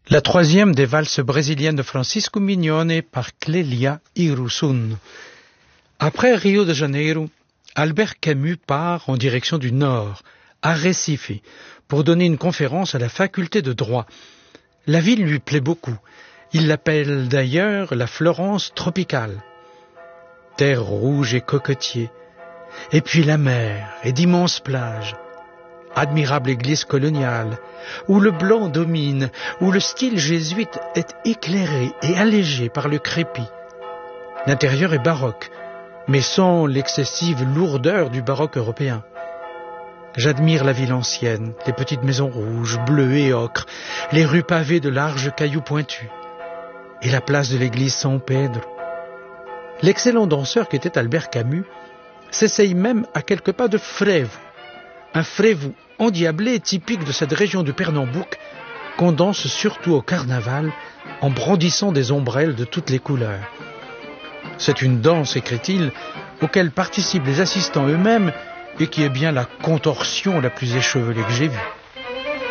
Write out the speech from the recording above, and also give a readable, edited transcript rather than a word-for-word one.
La troisième des valses brésiliennes de Francisco Mignone par Clélia Iruzun. Après Rio de Janeiro, Albert Camus part en direction du nord, à Recife, pour donner une conférence à la faculté de droit. La ville lui plaît beaucoup. Il l'appelle d'ailleurs la Florence tropicale. Terre rouge et cocotier, et puis la mer et d'immenses plages. Admirable église coloniale, où le blanc domine, où le style jésuite est éclairé et allégé par le crépi. L'intérieur est baroque, mais sans l'excessive lourdeur du baroque européen. J'admire la ville ancienne, les petites maisons rouges, bleues et ocres, les rues pavées de larges cailloux pointus, et la place de l'église San Pedro. L'excellent danseur qu'était Albert Camus s'essaye même à quelques pas de frevo, un frevo endiablé typique de cette région du Pernambouc qu'on danse surtout au carnaval en brandissant des ombrelles de toutes les couleurs. C'est une danse, écrit-il, auquel participent les assistants eux-mêmes et qui est bien la contorsion la plus échevelée que j'ai vue.